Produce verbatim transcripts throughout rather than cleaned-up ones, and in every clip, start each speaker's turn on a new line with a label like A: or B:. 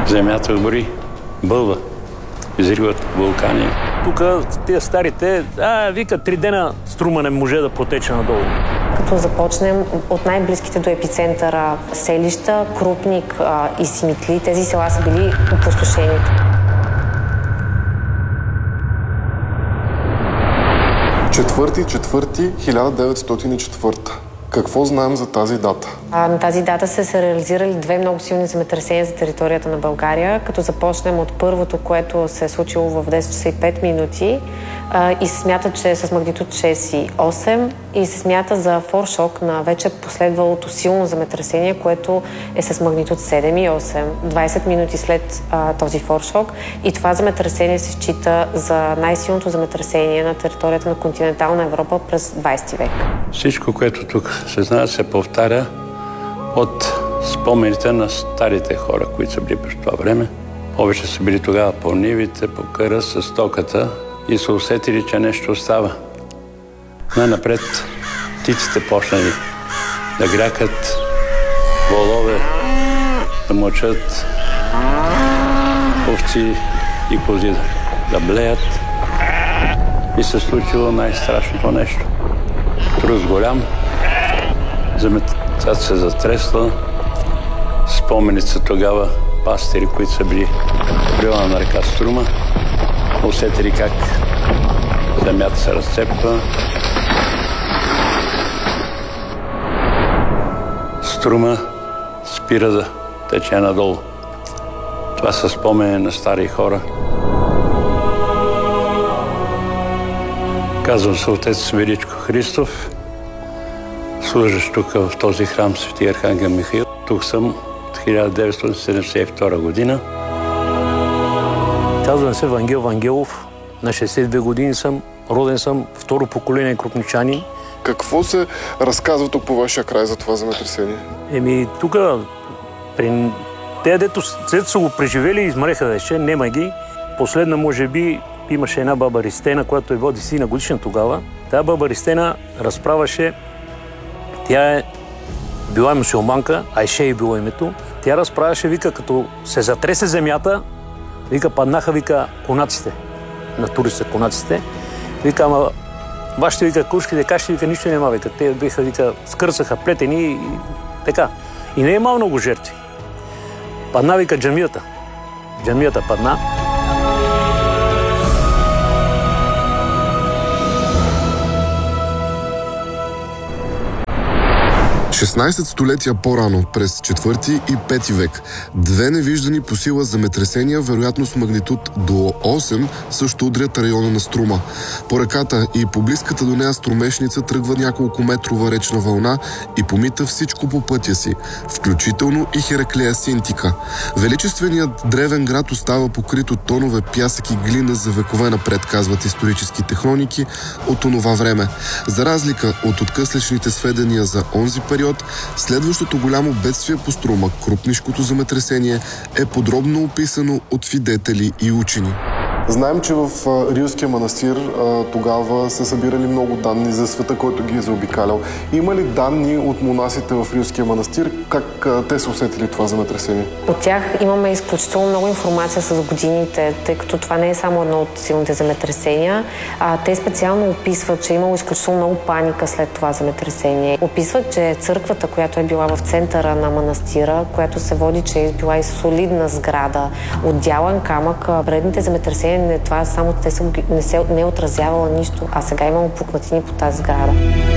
A: Земята гори, бълва, изригват вулкани.
B: Тук тия старите, а, вика, три дена Струма не може да протече надолу.
C: Като започнем от най-близките до епицентъра селища, Крупник а, и Симитли, тези села са били опустошени.
D: четвърти четвърти хиляда деветстотин и четвърта. Какво знаем за тази дата?
C: А, на тази дата са се реализирали две много силни земетресения за територията на България, като започнем от първото, което се е случило в десет часа и пет минути а, и се смята, че е с магнитуд шест и осем и се смята за форшок на вече последвалото силно земетресение, което е с магнитуд седем и осем, двайсет минути след а, този форшок, и това земетресение се счита за най-силното земетресение на територията на континентална Европа през двайсети век.
A: Всичко, което тук се знае, се повтаря от спомените на старите хора, които са били през това време. Повече са били тогава по нивите, по къра, с стоката и са усетили, че нещо остава. Най-напред птиците почнали да грякат, волове да мъчат, овци и кози да блеят. И се случило най-страшното нещо. Трус голям, земята се затресла, спомените са тогава пастири, които са били в района на река Струма, усетили как земята се разцепва. Струма спира да тече надолу. Това са спомени на стари хора. Казвам се отец Величко Христов, служащ тук в този храм Свети Архангел Михаил. Тук съм от хиляда деветстотин седемдесет и втора година.
B: Казвам се Вангел Вангелов, на шейсет и две години съм, роден съм, второ поколение крупничанин.
D: Какво се разказва тук по вашия край за това земетресение?
B: Еми, тук при те, дето са го преживели, измреха вече, нема ги. Последна, може би, имаше една баба Ристена, която е била десетина годишна тогава. Тая баба Ристена разправаше, тя е била мюсюлманка, Айше е било името. Тя разправяше, вика, като се затресе земята, вика, паднаха, вика, конаците, на туристите конаците. Вика, ама вашите, вика, куршките каши, вика, нищо няма, вика. Те биха, вика, скърсаха плетени и така. И не е имал много жертви. Падна, вика, джамията. Джамията падна.
D: шестнайсет столетия по-рано, през четвърти и пети век, две невиждани по сила земетресения, вероятно с магнитуд до осем, също удрят района на Струма. По реката и по близката до нея Струмешница тръгва няколко метрова речна вълна и помита всичко по пътя си, включително и Хераклея Синтика. Величественият древен град остава покрит от тонове пясък и глина за векове напред, казват историческите хроники от онова време. За разлика от откъслечните сведения за онзи период, следващото голямо бедствие по Струма, Крупнишкото земетресение, е подробно описано от свидетели и учени. Знаем, че в Рилския манастир а, тогава са събирали много данни за света, който ги е заобикалял. Има ли данни от монасите в Рилския манастир, как а, те са усетили това земетресение?
C: От тях имаме изключително много информация с годините, тъй като това не е само едно от силните земетресения. А, те специално описват, че е имало изключително много паника след това земетресение. Описват, че църквата, която е била в центъра на манастира, която се води, че е била и солидна сграда, от дялан камък, предните земетресения не, това само те са, не се не е отразявала нищо, а сега имало пукнатини по тази сграда.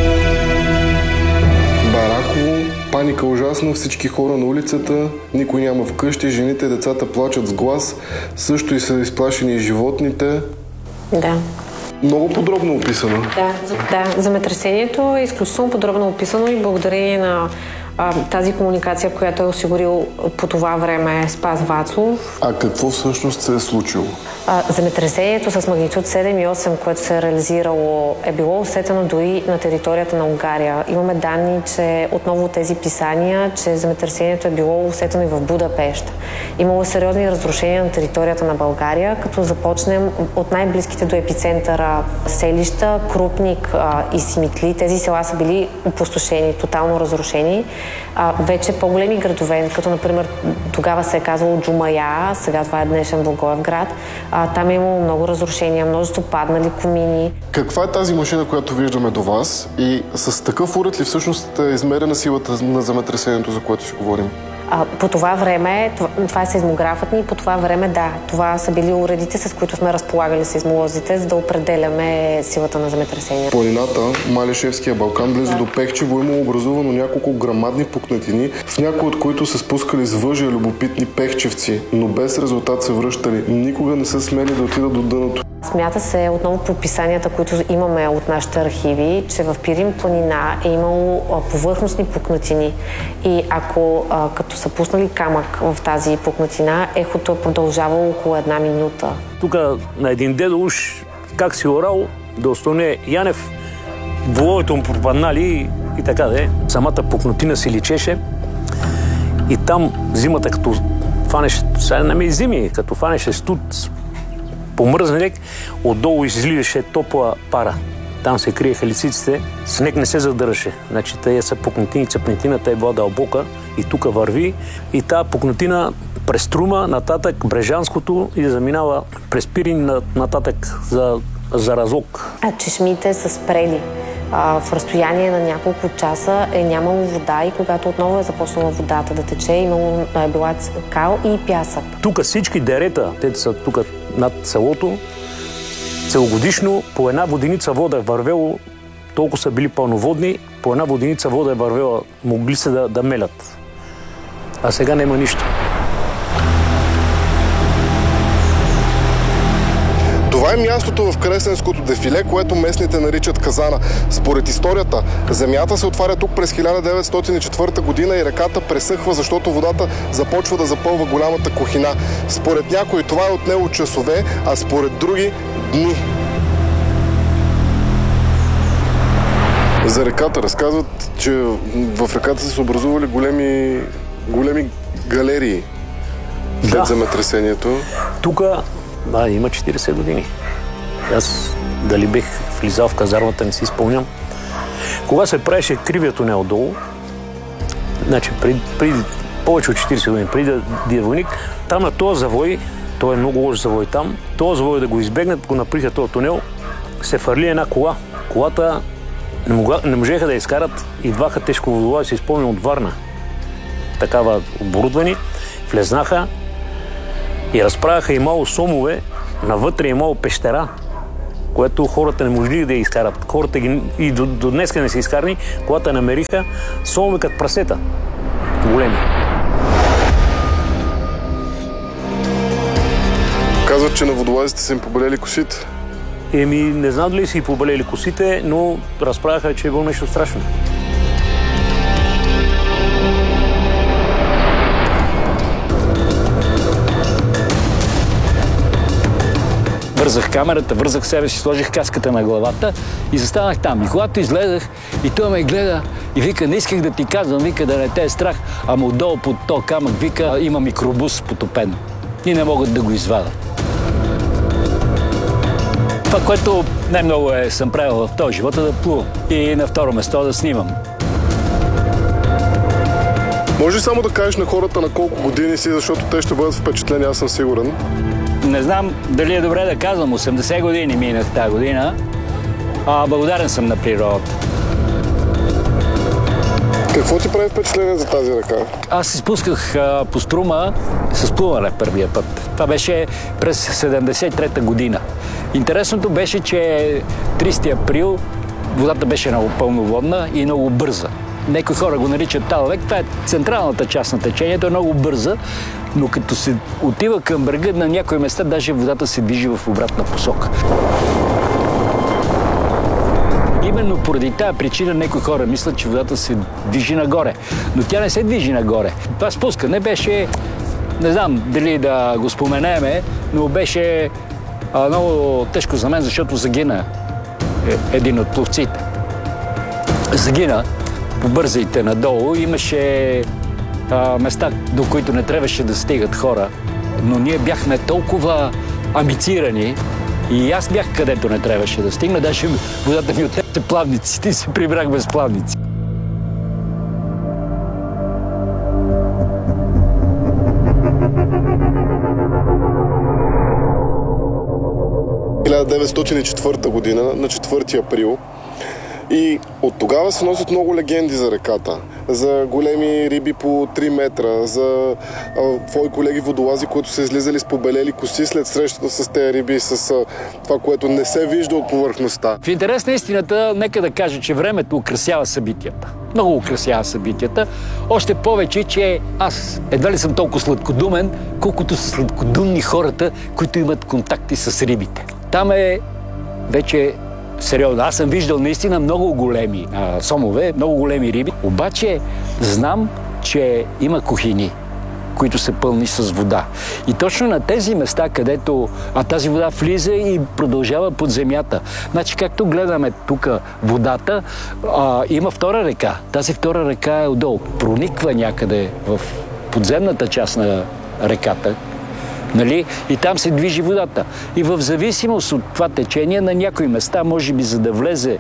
D: Бараково, паника ужасна, всички хора на улицата, никой няма вкъщи, жените, децата плачат с глас, също и са изплашени и животните.
C: Да.
D: Много подробно описано.
C: Да, да, земетресението е изключително подробно описано и благодарение на а, тази комуникация, която е осигурил по това време Спас Вацлов.
D: А какво всъщност се е случило?
C: А, земетресението с магнитуд седем и осем, което се е реализирало, е било усетено дори на територията на Унгария. Имаме данни, че отново от тези писания, че земетресението е било усетено и в Будапеща. Имало сериозни разрушения на територията на България, като започнем от най-близките до епицентъра селища, Крупник а, и Симитли. Тези села са били опустошени, тотално разрушени. А, вече по-големи градове, като например тогава се е казало Джумая, сега това е днешен Благоевград, а, там е имало много разрушения, множество паднали комини.
D: Каква е тази машина, която виждаме до вас и с такъв уред ли всъщност е измерена силата на земетресението, за което си говорим?
C: А, по това време, това, това е сейзмографът ни, по това време да, това са били уредите, с които сме разполагали сейзмолозите, за да определяме силата на земетресение.
D: Планината, Малишевския Балкан, близо да. до Пехчево, има образувано няколко грамадни пукнатини, в някои от които са спускали с въжия любопитни пехчевци, но без резултат се връщали. Никога не са смели да отидат до дъното.
C: Смята се отново по описанията, които имаме от нашите архиви, че в Пирин планина е имало повърхностни пукнатини. И ако а, като са пуснали камък в тази пукнатина, ехото е продължавало около една минута.
B: Тук на един дедо уж как си орал да остане Янев, воловете му пропаднали и така да е. Самата пукнатина си личеше и там зимата, като фанеше, сега не ме зими, като фанеше студ, помръзна лек, отдолу изливаше топла пара. Там се криеха лисиците, снег не се задържаше. Значи тая са пукнатини, цепнатината е била дълбока и тук върви. И тази пукнатина през Струма, нататък Брежанското и да заминава през Пирин нататък за, за Разлог.
C: А чешмите са спрели. А, в разстояние на няколко часа е нямало вода и когато отново е започнала водата да тече, имало, е била кал и пясък.
B: Тук всички дерета, те са тук над селото, целогодишно по една воденица вода е вървело, толкова са били пълноводни, по една воденица вода е вървела, могли се да, да мелят. А сега няма нищо.
D: Това е мястото в Кресненското дефиле, което местните наричат Казана. Според историята, земята се отваря тук през хиляда деветстотин и четвърта година и реката пресъхва, защото водата започва да запълва голямата кухина. Според някои това е отнело часове, а според други дни. За реката разказват, че в реката са се образували големи, големи галерии след да. земетресението.
B: Тук да, има четирийсет години. Аз дали бих влизал в казармата, не си спомням. Кога се правеше кривия тунел долу, значи преди, преди повече от четирийсет години, преди да е войник, там на този завой, той е много лош завой там, този завой да го избегнат, го наприха този тунел, се фърли една кола. Колата не, могла, не можеха да изкарат и дваха тежко водолази, се изпълнени от Варна. Такава оборудвани, влезнаха и разправяха и мало сомове, навътре имало пещера, което хората не могли да я изкарат. Хората ги, и до, до днес не са изкарани, когато намериха сомове като прасета. Големи.
D: Казват, че на водолазите са им побелели косите.
B: Еми, не знам дали са и побелели косите, но разправяха, че е било нещо страшно.
E: Вързах камерата, вързах себе си, сложих каската на главата и застанах там. И когато излезах, и той ме гледа и вика, не исках да ти казвам, вика, да не те е страх, ама отдолу под то камък, вика, има микробус потопен и не могат да го извадат. Това, което най-много е, съм правил в този живота, да плувам и на второ место да снимам.
D: Може ли само да кажеш на хората на колко години си, защото те ще бъдат впечатлени, аз съм сигурен.
E: Не знам дали е добре да казвам, осемдесет години минах тази година, а благодарен съм на природата.
D: Какво ти прави впечатление за тази река?
E: Аз се спусках а, по Струма с плуване първия път. Това беше през седемдесет и трета година. Интересното беше, че тридесети април водата беше много пълноводна и много бърза. Някои хора го наричат талвек. Това е централната част на течението, е много бърза, но като се отива към брега, на някои места даже водата се движи в обратна посока. Именно поради тази причина някои хора мислят, че водата се движи нагоре, но тя не се движи нагоре. Това спускане беше, не знам дали да го споменеме, но беше а, много тежко за мен, защото загина един от пловците. Загина по бързите надолу, имаше а, места, до които не трябваше да стигат хора, но ние бяхме толкова амбицирани и аз бях където не трябваше да стигна, даже водата ми оттече плавниците и се прибрах без плавници.
D: хиляда деветстотин и четвърта година, на четвърти април. И от тогава се носят много легенди за реката. За големи риби по три метра, за а, твои колеги водолази, които са излизали с побелели коси след срещата с тези риби, с а, това, което не се вижда от повърхността.
E: В интерес на истината, нека да кажа, че времето украсява събитията. Много украсява събитията. Още повече, че аз едва ли съм толкова сладкодумен, колкото са сладкодумни хората, които имат контакти с рибите. Там е вече сериозно. Аз съм виждал наистина много големи а, сомове, много големи риби. Обаче знам, че има кухини, които са пълни с вода. И точно на тези места, където а тази вода влиза и продължава под земята. Значи, както гледаме тук водата, а, има втора река. Тази втора река е отдолу. Прониква някъде в подземната част на реката. Нали? И там се движи водата. И в зависимост от това течение, на някои места, може би за да влезе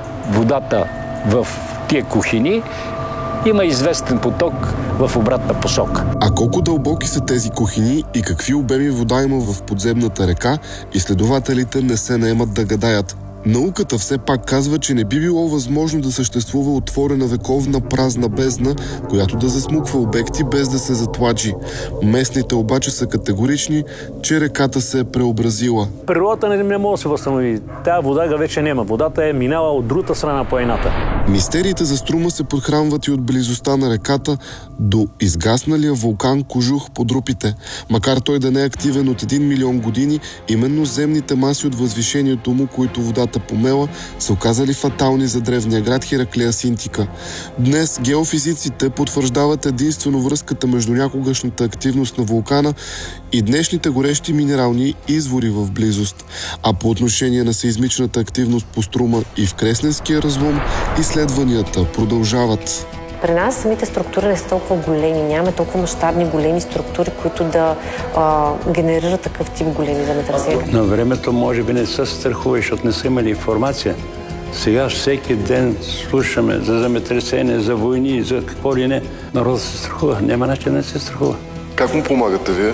E: водата в тия кухини, има известен поток в обратна посока.
D: А колко дълбоки са тези кухини и какви обеми вода има в подземната река, изследователите не се наемат да гадаят. Науката все пак казва, че не би било възможно да съществува отворена вековна празна бездна, която да засмуква обекти без да се затлачи. Местните обаче са категорични, че реката се е преобразила.
B: Природата не, не може да се възстанови. Тая вода га вече няма. Водата е минала от другата страна по едната.
D: Мистериите за Струма се подхранват и от близостта на реката до изгасналия вулкан Кожух под Рупите. Макар той да не е активен от един милион години, именно земните маси от възвишението му, които водата помела, са оказали фатални за древния град Хераклея Синтика. Днес геофизиците потвърждават единствено връзката между някогашната активност на вулкана и днешните горещи минерални извори в близост. А по отношение на сеизмичната активност по Струма и в Кресненския разлом, изследванията продължават.
C: При нас самите структури не са толкова големи, нямаме толкова мащабни големи структури, които да а, генерират такъв тип големи земетресения.
A: На времето може би не се страхуваш, защото не са имали информация. Сега всеки ден слушаме за земетресения, за войни, за какво ли не. Народът се страхува. Няма начин да не се страхува.
D: Как му помагате вие?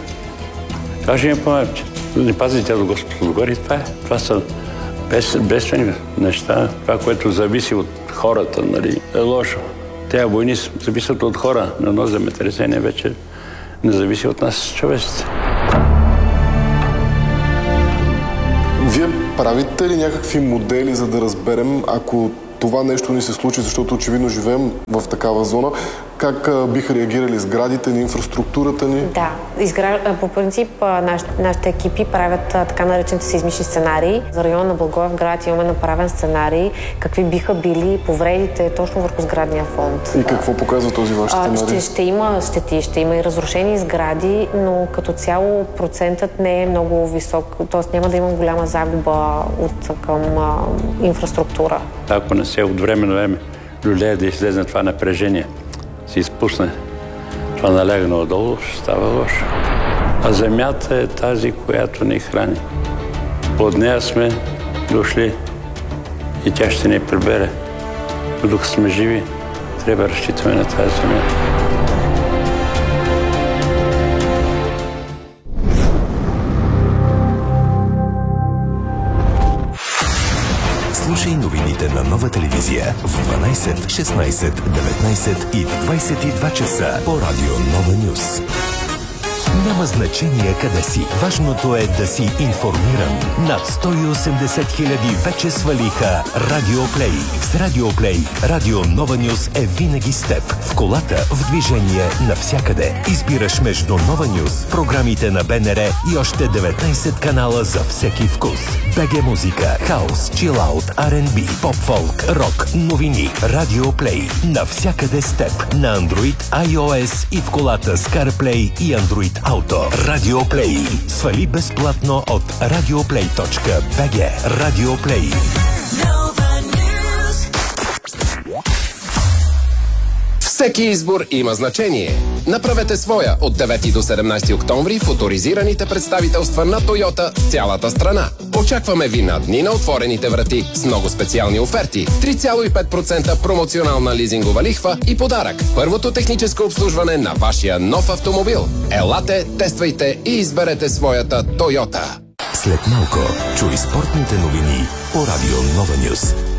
A: Това ще ми помага. Не пазите от Господ отгоре. Това, е. Това са без, бедствени неща. Това, което зависи от хората, нали, е лошо. Тези войни зависят от хора, но едно земетресение вече не зависи от нас, човеците.
D: Вие правите ли някакви модели, за да разберем, ако това нещо ни се случи, защото очевидно живеем в такава зона, как а, биха реагирали сградите ни, инфраструктурата ни?
C: Да. Изгра... По принцип, наш... нашите екипи правят а, така наречените сеизмични сценарии. За района на Благоевград имаме направен сценарий какви биха били повредите точно върху сградния фонд.
D: И какво показва този ваш сценарий?
C: Ще, ще има щети, ще има и разрушени сгради, но като цяло процентът не е много висок, т.е. няма да има голяма загуба от към а, инфраструктура.
A: Ако не се от време на време люлея да излезе това напрежение, се изпусне това налегна отдолу, ще става лошо. А земята е тази, която ни храни. Под нея сме дошли и тя ще ни прибере. Докато сме живи, трябва да разчитаме на тази земя.
F: Слушай новините на Нова телевизия в дванайсет, шестнайсет, деветнайсет и в двайсет и два часа по радио Нова Нюз. Няма значение къде си. Важното е да си информиран. Над сто и осемдесет хиляди вече свалиха Радио Плей. С Радио Плей Радио Нова Нюз е винаги с теб. В колата, в движение, навсякъде. Избираш между Нова Нюз, програмите на БНР и още деветнайсет канала за всеки вкус. БГ музика, хаус, чилаут, Ар енд Би, поп-фолк, рок, новини. Радио Плей. Навсякъде с теб. На Android, iOS и в колата с CarPlay и Android Auto. Радио Плей. Свали безплатно от радиоплей точка би джи. Радио Плей.
G: Всеки избор има значение. Направете своя от девети до седемнайсети октомври в оторизираните представителства на Тойота в цялата страна. Очакваме ви на дни на отворените врати с много специални оферти, три цяло и пет процента промоционална лизингова лихва и подарък. Първото техническо обслужване на вашия нов автомобил. Елате, тествайте и изберете своята Тойота.
F: След малко чуй спортните новини по Радио Нова Нюс.